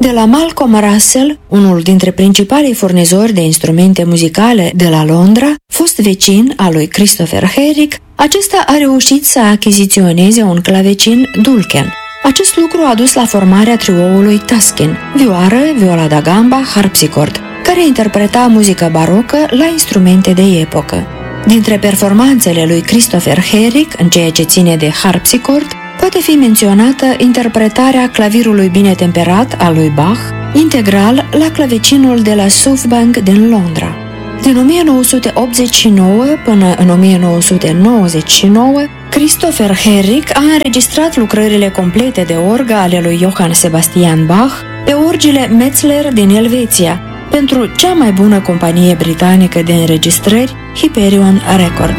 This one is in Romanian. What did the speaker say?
De la Malcolm Russell, unul dintre principalii furnizori de instrumente muzicale de la Londra, fost vecin al lui Christopher Herrick, acesta a reușit să achiziționeze un clavecin Dulken. Acest lucru a dus la formarea trioului Tuskin, vioară, viola da gamba, harpsichord, care interpreta muzică barocă la instrumente de epocă. Dintre performanțele lui Christopher Herrick în ceea ce ține de harpsichord, poate fi menționată interpretarea clavirului bine temperat al lui Bach, integral la clavecinul de la Southbank din Londra. Din 1989 până în 1999, Christopher Herrick a înregistrat lucrările complete de orgă ale lui Johann Sebastian Bach pe orgile Metzler din Elveția, pentru cea mai bună companie britanică de înregistrări, Hyperion Records.